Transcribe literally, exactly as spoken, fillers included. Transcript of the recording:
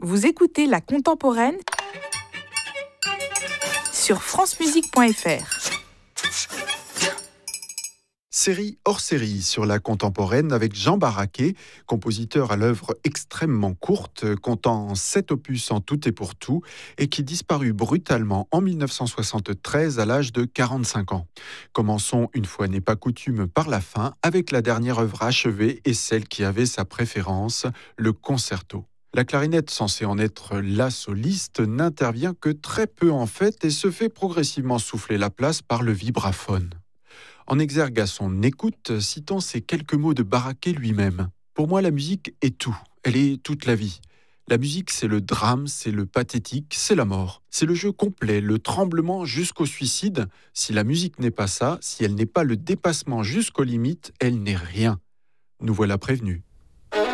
Vous écoutez La Contemporaine sur francemusique point f r. Série hors série sur La Contemporaine avec Jean Barraquet, compositeur à l'œuvre extrêmement courte, comptant sept opus en tout et pour tout, et qui disparut brutalement en dix-neuf cent soixante-treize à l'âge de quarante-cinq ans. Commençons, une fois n'est pas coutume, par la fin, avec la dernière œuvre achevée et celle qui avait sa préférence, le concerto. La clarinette, censée en être la soliste, n'intervient que très peu en fait et se fait progressivement souffler la place par le vibraphone. En exergue à son écoute, citons ces quelques mots de Barraquet lui-même. « Pour moi, la musique est tout, elle est toute la vie. La musique, c'est le drame, c'est le pathétique, c'est la mort. C'est le jeu complet, le tremblement jusqu'au suicide. Si la musique n'est pas ça, si elle n'est pas le dépassement jusqu'aux limites, elle n'est rien. » Nous voilà prévenus.